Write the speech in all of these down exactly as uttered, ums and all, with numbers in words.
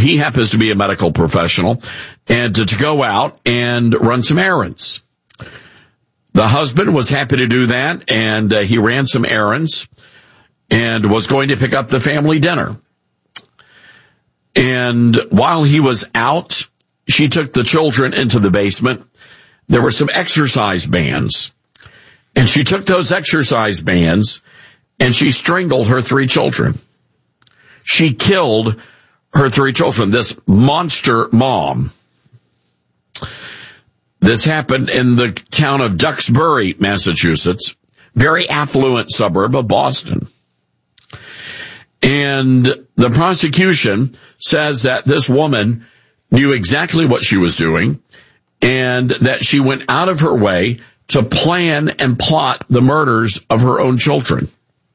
he happens to be a medical professional, and to, to go out and run some errands. The husband was happy to do that, and uh, he ran some errands and was going to pick up the family dinner. And while he was out, she took the children into the basement. There were some exercise bands, and she took those exercise bands and she strangled her three children. She killed her three children, this monster mom. This happened in the town of Duxbury, Massachusetts, very affluent suburb of Boston. And the prosecution says that this woman knew exactly what she was doing and that she went out of her way to plan and plot the murders of her own children.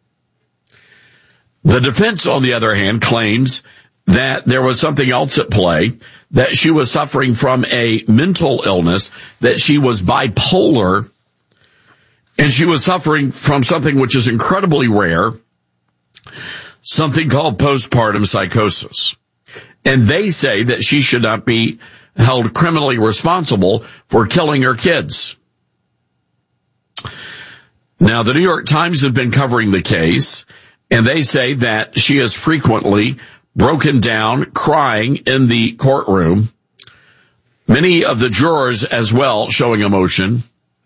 The defense, on the other hand, claims that there was something else at play, that she was suffering from a mental illness, that she was bipolar, and she was suffering from something which is incredibly rare, something called postpartum psychosis. And they say that she should not be held criminally responsible for killing her kids. Now, the New York Times have been covering the case, and they say that she has frequently broken down, crying in the courtroom. Many of the jurors as well showing emotion.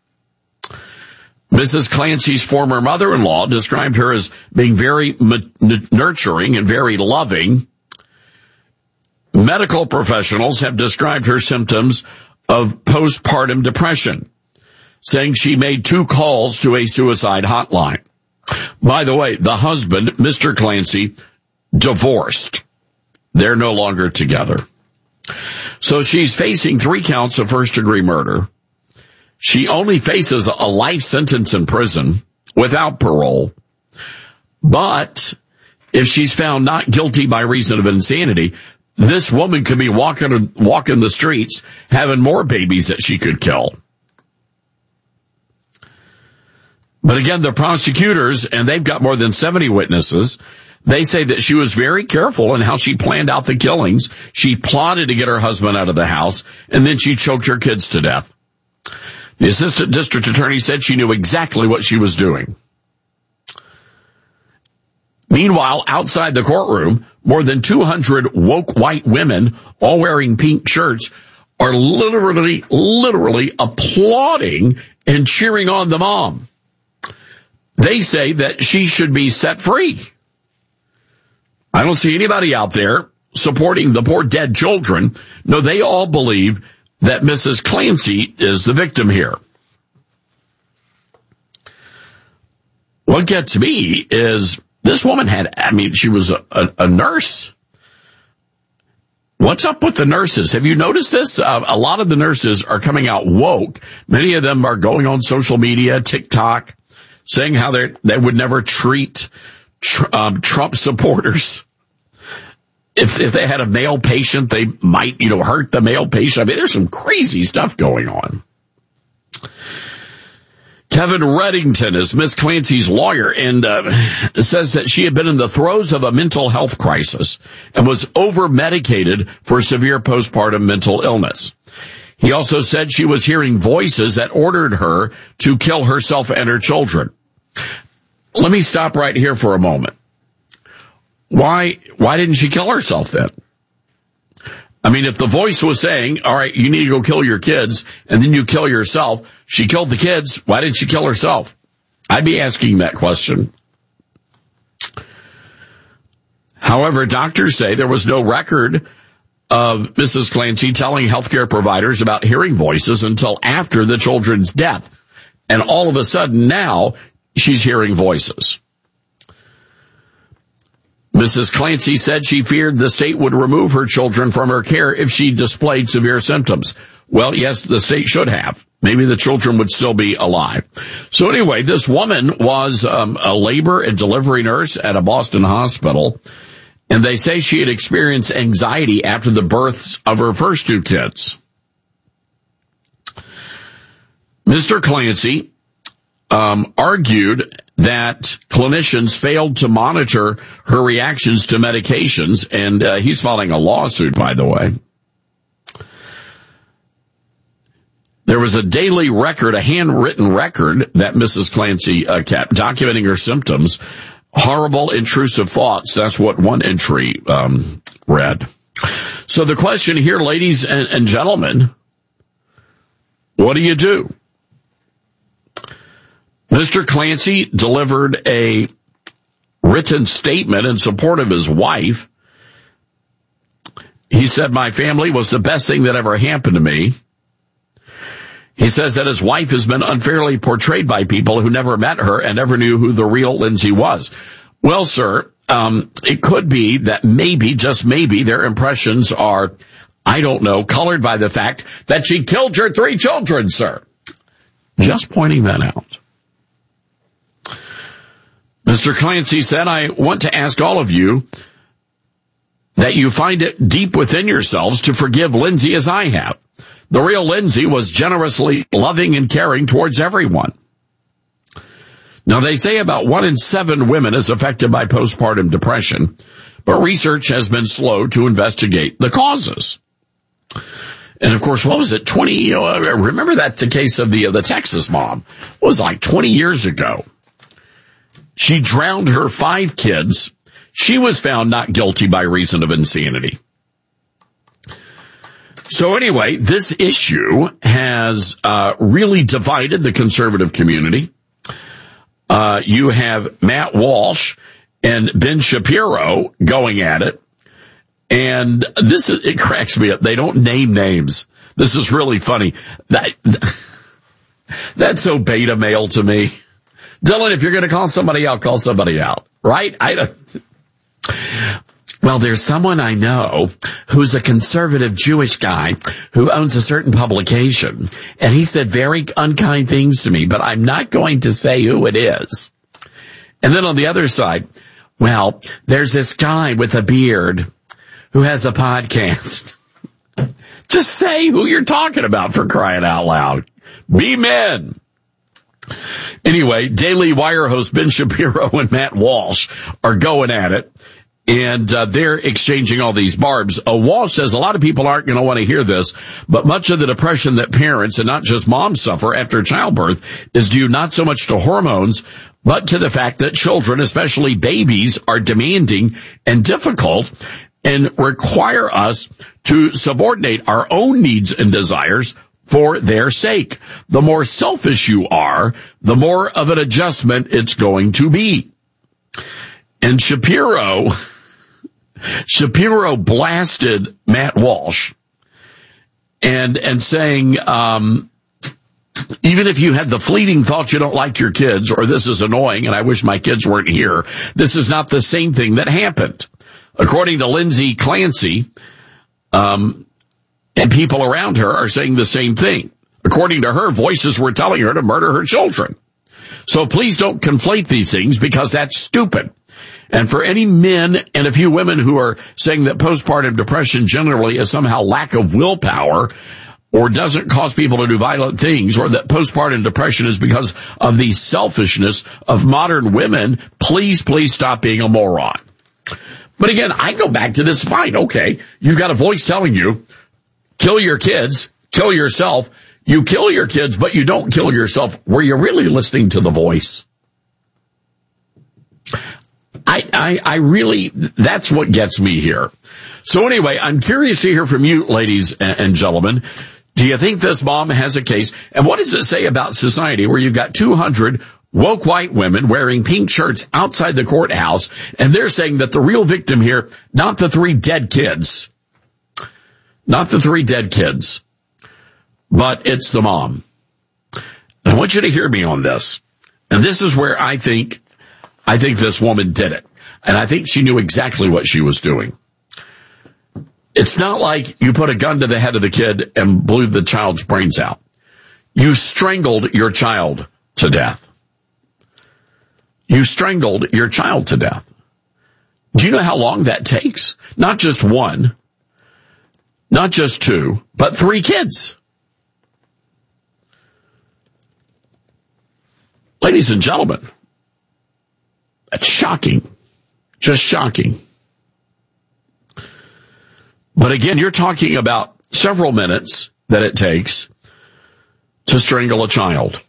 Missus Clancy's former mother-in-law described her as being very nurturing and very loving. Medical professionals have described her symptoms of postpartum depression, saying she made two calls to a suicide hotline. By the way, the husband, Mister Clancy, divorced. They're no longer together. So she's facing three counts of first-degree murder. She only faces a life sentence in prison without parole. But if she's found not guilty by reason of insanity, this woman could be walking walking the streets having more babies that she could kill. But again, the prosecutors, and they've got more than seventy witnesses, they say that she was very careful in how she planned out the killings. She plotted to get her husband out of the house, and then she choked her kids to death. The assistant district attorney said she knew exactly what she was doing. Meanwhile, outside the courtroom, more than two hundred woke white women, all wearing pink shirts, are literally, literally applauding and cheering on the mom. They say that she should be set free. I don't see anybody out there supporting the poor dead children. No, they all believe that Missus Clancy is the victim here. What gets me is this woman had, I mean, she was a, a, a nurse. What's up with the nurses? Have you noticed this? Uh, a lot of the nurses are coming out woke. Many of them are going on social media, TikTok, saying how they they would never treat tr- um, Trump supporters. If if they had a male patient, they might, you know, hurt the male patient. I mean, there's some crazy stuff going on. Kevin Reddington is Miss Clancy's lawyer, and uh, says that she had been in the throes of a mental health crisis and was over-medicated for severe postpartum mental illness. He also said she was hearing voices that ordered her to kill herself and her children. Let me stop right here for a moment. Why, why didn't she kill herself then? I mean, if the voice was saying, all right, you need to go kill your kids, and then you kill yourself, she killed the kids, why didn't she kill herself? I'd be asking that question. However, doctors say there was no record of Missus Clancy telling healthcare providers about hearing voices until after the children's death. And all of a sudden now, she's hearing voices. Missus Clancy said she feared the state would remove her children from her care if she displayed severe symptoms. Well, yes, the state should have. Maybe the children would still be alive. So anyway, this woman was um, a labor and delivery nurse at a Boston hospital, and they say she had experienced anxiety after the births of her first two kids. Mister Clancy um, argued that clinicians failed to monitor her reactions to medications, and uh, he's filing a lawsuit, by the way. There was a daily record, a handwritten record that Missus Clancy uh, kept documenting her symptoms. Horrible, intrusive thoughts. That's what one entry um, read. So the question here, ladies and, and gentlemen, what do you do? Mister Clancy delivered a written statement in support of his wife. He said, "My family was the best thing that ever happened to me." He says that his wife has been unfairly portrayed by people who never met her and never knew who the real Lindsay was. Well, sir, um, it could be that maybe, just maybe, their impressions are, I don't know, colored by the fact that she killed your three children, sir. Just pointing that out. Mister Clancy said, "I want to ask all of you that you find it deep within yourselves to forgive Lindsay as I have. The real Lindsay was generously loving and caring towards everyone." Now, they say about one in seven women is affected by postpartum depression, but research has been slow to investigate the causes. And of course, what was it? twenty, uh, remember that the case of the, uh, the Texas mom? It was like twenty years ago. She drowned her five kids. She was found not guilty by reason of insanity. So anyway, this issue has uh really divided the conservative community. Uh you have Matt Walsh and Ben Shapiro going at it. And this is, it cracks me up. They don't name names. This is really funny. That that's so beta male to me. Dylan, if you're going to call somebody out, call somebody out, right? I don't. Well, there's someone I know who's a conservative Jewish guy who owns a certain publication, and he said very unkind things to me, but I'm not going to say who it is. And then on the other side, well, there's this guy with a beard who has a podcast. Just say who you're talking about, for crying out loud. Be men. Anyway, Daily Wire host Ben Shapiro and Matt Walsh are going at it. And uh, they're exchanging all these barbs. Uh, Walsh says a lot of people aren't going to want to hear this, but much of the depression that parents, and not just moms, suffer after childbirth is due not so much to hormones, but to the fact that children, especially babies, are demanding and difficult and require us to subordinate our own needs and desires for their sake. The more selfish you are, the more of an adjustment it's going to be. And Shapiro... Shapiro blasted Matt Walsh and, and saying, um, even if you had the fleeting thought you don't like your kids, or this is annoying and I wish my kids weren't here, this is not the same thing that happened. According to Lindsay Clancy, um, and people around her are saying the same thing. According to her, voices were telling her to murder her children. So please don't conflate these things, because that's stupid. And for any men and a few women who are saying that postpartum depression generally is somehow lack of willpower or doesn't cause people to do violent things, or that postpartum depression is because of the selfishness of modern women, please, please stop being a moron. But again, I go back to this fight. Okay, you've got a voice telling you, kill your kids, kill yourself. You kill your kids, but you don't kill yourself. Were you really listening to the voice? I, I, I really, that's what gets me here. So anyway, I'm curious to hear from you, ladies and, and gentlemen. Do you think this mom has a case? And what does it say about society where you've got two hundred woke white women wearing pink shirts outside the courthouse, and they're saying that the real victim here, not the three dead kids, not the three dead kids, but it's the mom. I want you to hear me on this. And this is where I think I think this woman did it. And I think she knew exactly what she was doing. It's not like you put a gun to the head of the kid and blew the child's brains out. You strangled your child to death. You strangled your child to death. Do you know how long that takes? Not just one, not just two, but three kids. Ladies and gentlemen, That's shocking. Just shocking. But again, you're talking about several minutes that it takes to strangle a child.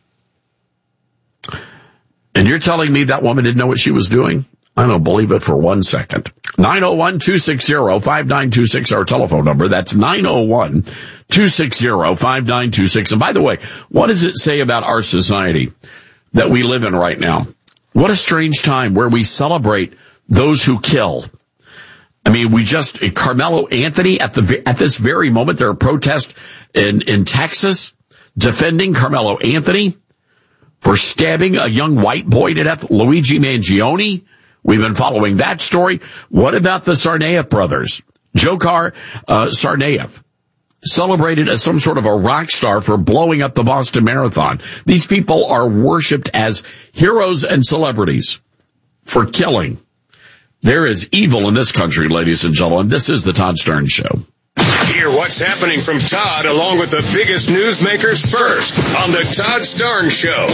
And you're telling me that woman didn't know what she was doing? I don't believe it for one second. nine oh one, two six zero, five nine two six, our telephone number. That's nine oh one, two six zero, five nine two six. And by the way, what does it say about our society that we live in right now? What a strange time where we celebrate those who kill. I mean, we just, Carmelo Anthony, at the, at this very moment, there are protests in, in Texas defending Carmelo Anthony for stabbing a young white boy to death, Luigi Mangione. We've been following that story. What about the Tsarnaev brothers? Dzhokhar uh, Tsarnaev, celebrated as some sort of a rock star for blowing up the Boston Marathon. These people are worshipped as heroes and celebrities for killing. There is evil in this country, ladies and gentlemen. This is the Todd Stern Show. Hear what's happening from Todd along with the biggest newsmakers first on the Todd Stern Show.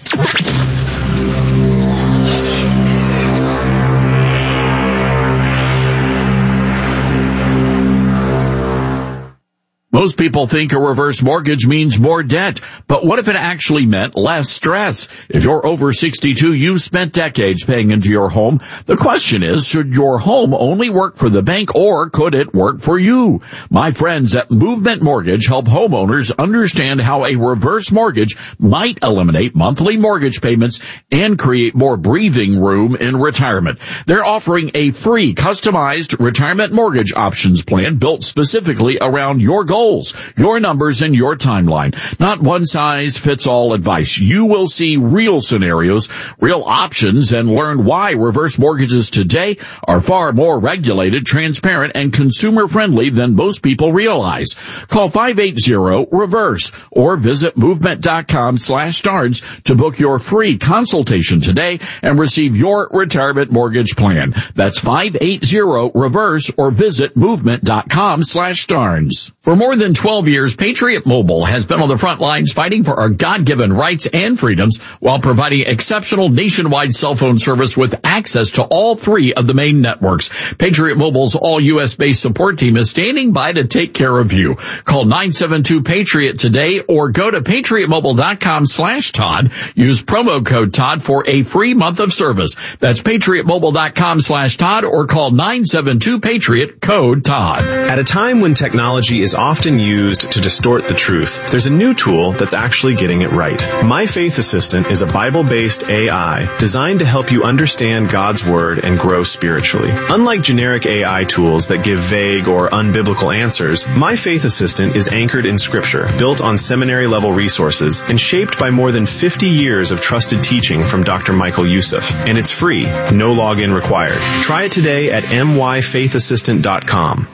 Most people think a reverse mortgage means more debt, but what if it actually meant less stress? If you're over sixty-two, you've spent decades paying into your home. The question is, should your home only work for the bank or could it work for you? My friends at Movement Mortgage help homeowners understand how a reverse mortgage might eliminate monthly mortgage payments and create more breathing room in retirement. They're offering a free customized retirement mortgage options plan built specifically around your goals. Your numbers and your timeline. Not one size fits all advice. You will see real scenarios, real options, and learn why reverse mortgages today are far more regulated, transparent, and consumer friendly than most people realize. Call five eight zero, REVERSE or visit movement.com slash starns to book your free consultation today and receive your retirement mortgage plan. That's five eight zero, REVERSE or visit movement.com slash starns. For more than twelve years, Patriot Mobile has been on the front lines fighting for our God-given rights and freedoms while providing exceptional nationwide cell phone service with access to all three of the main networks. Patriot Mobile's all-U S based support team is standing by to take care of you. Call nine seven two, PATRIOT today or go to patriotmobile.com slash Todd. Use promo code Todd for a free month of service. That's patriotmobile.com slash Todd or call nine seven two, PATRIOT, code Todd. At a time when technology is often used to distort the truth, there's a new tool that's actually getting it right. My Faith Assistant is a Bible-based A I designed to help you understand God's Word and grow spiritually. Unlike generic A I tools that give vague or unbiblical answers, My Faith Assistant is anchored in Scripture, built on seminary-level resources, and shaped by more than fifty years of trusted teaching from Doctor Michael Youssef. And it's free, no login required. Try it today at m y faith assistant dot com.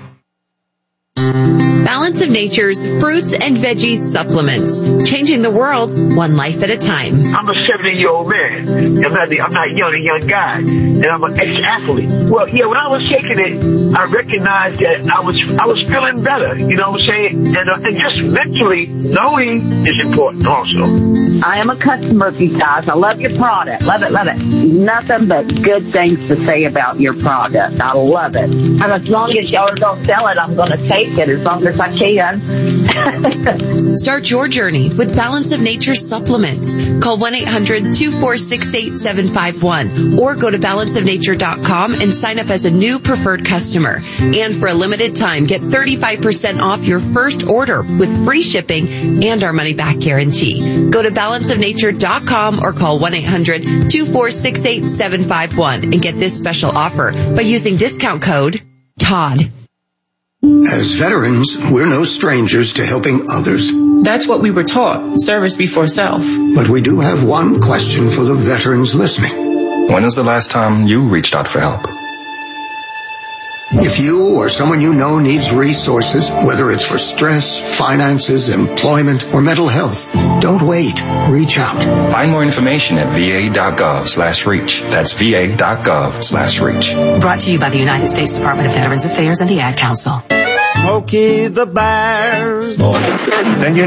Balance of Nature's fruits and veggies supplements, changing the world one life at a time. I'm a seventy-year-old man. I'm not, I'm not young, a young guy, and I'm an ex-athlete. Well, yeah, when I was taking it, I recognized that I was I was feeling better. You know what I'm saying? And, uh, and just mentally, knowing is important also. I am a customer of you guys. I love your product. Love it, love it. Nothing but good things to say about your product. I love it. And as long as y'all don't sell it, I'm going to take it as long as I can. Start your journey with Balance of Nature supplements. Call one eight hundred, two four six, eight seven five one or go to balance of nature dot com and sign up as a new preferred customer. And for a limited time, get thirty-five percent off your first order with free shipping and our money-back guarantee. Go to balance of nature dot com or call one eight hundred, two four six, eight seven five one and get this special offer by using discount code Todd. As veterans, we're no strangers to helping others. That's what we were taught, service before self. But we do have one question for the veterans listening. When is the last time you reached out for help? If you or someone you know needs resources, whether it's for stress, finances, employment, or mental health, don't wait. Reach out. Find more information at va.gov slash reach. That's va.gov slash reach. Brought to you by the United States Department of Veterans Affairs and the Ad Council. Smokey the Bear.